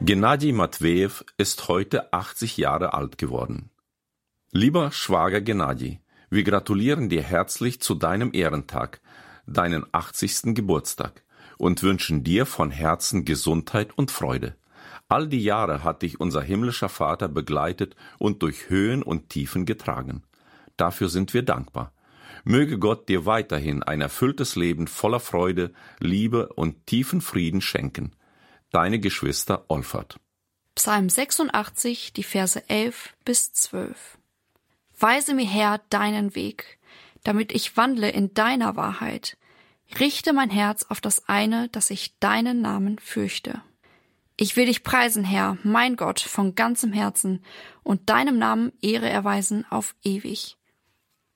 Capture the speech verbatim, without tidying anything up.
Gennady Matwejew ist heute achtzig Jahre alt geworden. Lieber Schwager Gennady, wir gratulieren dir herzlich zu deinem Ehrentag, deinen achtzigsten Geburtstag, und wünschen dir von Herzen Gesundheit und Freude. All die Jahre hat dich unser himmlischer Vater begleitet und durch Höhen und Tiefen getragen. Dafür sind wir dankbar. Möge Gott dir weiterhin ein erfülltes Leben voller Freude, Liebe und tiefen Frieden schenken. Deine Geschwister Olfert. Psalm sechsundachtzig, die Verse elf bis zwölf. Weise mir, Herr, deinen Weg, damit ich wandle in deiner Wahrheit. Richte mein Herz auf das eine, dass ich deinen Namen fürchte. Ich will dich preisen, Herr, mein Gott, von ganzem Herzen und deinem Namen Ehre erweisen auf ewig.